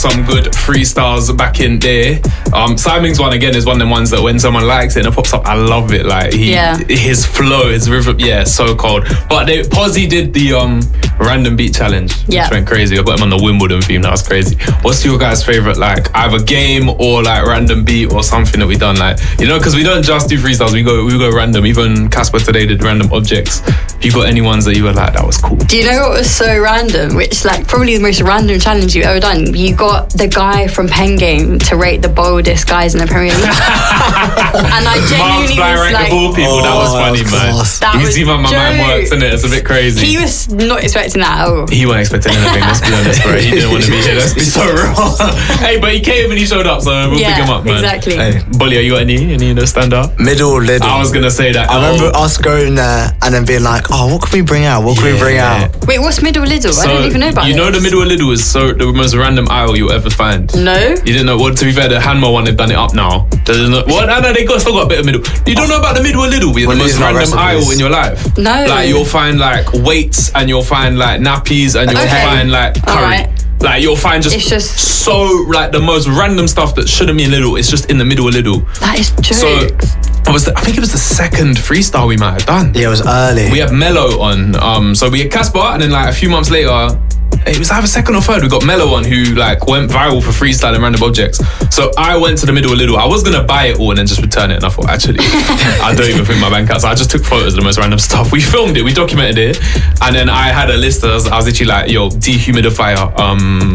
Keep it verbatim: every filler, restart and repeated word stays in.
some good freestyles back in there. Um, Siming's one again is one of them ones that when someone likes it and it pops up, I love it. Like he, yeah. his flow, his rhythm, yeah, so cold. But they, Posy did the um random beat challenge, yeah. which went crazy. I got him on the Wimbledon theme. That was crazy. What's your guys' favorite like either game or like random beat or something that we done? Like you know, because we don't just do freestyles. We go we go random. Even Casper today did random objects. You got any ones that you were like that was cool? Do you know what was so random? Which like probably the most random challenge you've ever done. You got the guy from Pen Game to rate the boldest guys in the Premier League, and I genuinely was like, all people. Oh, that was funny, man. That you was see how my jokes. mind works, isn't it? It's a bit crazy. He was not expecting that at all. He wasn't expecting anything. Let's be honest, bro. He didn't want to be here. Let's be so real. Hey, but he came and he showed up, so we'll yeah, pick him up, man. Exactly. Hey. Bolly, you got any? Any that stand up? Middle, Lidl. I was gonna say that. I oh. remember us going there and then being like, oh, what can we bring out? What can Yeah. we bring out? Wait, what's Middle Lidl? So, I don't even know about You this. know the Middle of Lidl is so the most random aisle you'll ever find. No. You didn't know. Well, to be fair, the Hanma one they've done it up now. There's no, well, no, no, they got still got a bit of middle. You don't know about the Middle of Lidl? It's Well, the these most are not random recipes. aisle in your life. No. Like you'll find like weights and you'll find like nappies and you'll Okay. find like curry. Alright. Like you'll find just, It's just- so like the most random stuff that shouldn't be in Lidl. It's just in the middle of Lidl. That is jokes. So I was, the, I think it was the second freestyle we might have done. Yeah, it was early. We had Mello on. Um, so we had Casper, and then like a few months later, it was either second or third. We got Mello on, who like went viral for freestyling random objects. So I went to the middle of Lidl. I was gonna buy it all and then just return it, and I thought actually, I don't even think my bank out. So I just took photos of the most random stuff. We filmed it, we documented it, and then I had a list. I was, I was literally like, yo, dehumidifier, um.